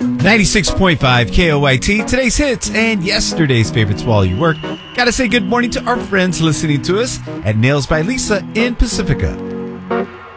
96.5 KOYT, today's hits and yesterday's favorites while you work. Gotta say good morning to our friends listening to us at Nails by Lisa in Pacifica.